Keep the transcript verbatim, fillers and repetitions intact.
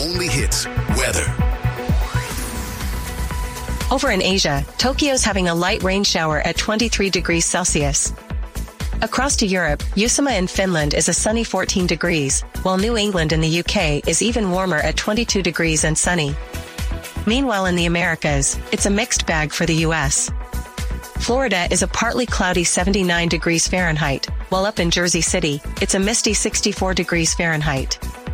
only hits, weather. Over in Asia, Tokyo's having a light rain shower at twenty-three degrees Celsius. Across to Europe, Usama in Finland is a sunny fourteen degrees, while New England in the U K is even warmer at twenty-two degrees and sunny. Meanwhile in the Americas, it's a mixed bag for the U S. Florida is a partly cloudy seventy-nine degrees Fahrenheit, while up in Jersey City, it's a misty sixty-four degrees Fahrenheit.